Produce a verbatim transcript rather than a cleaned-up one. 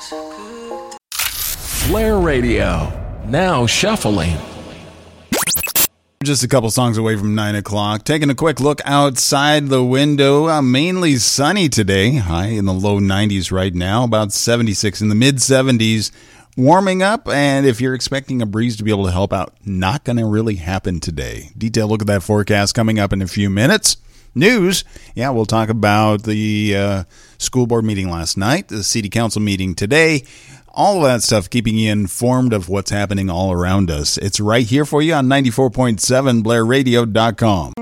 Blair Radio, now shuffling. Just a couple songs away from nine o'clock. Taking a quick look outside the window. Uh, mainly sunny today. High in the low nineties right now. About seventy-six in the mid seventies. Warming up. And if you're expecting a breeze to be able to help out, not going to really happen today. Detailed look at that forecast coming up in a few minutes. News. Yeah, we'll talk about the uh, school board meeting last night. The city council meeting today. All of that stuff, keeping you informed of what's happening all around us. It's right here for you on ninety-four point seven Blair Radio dot com.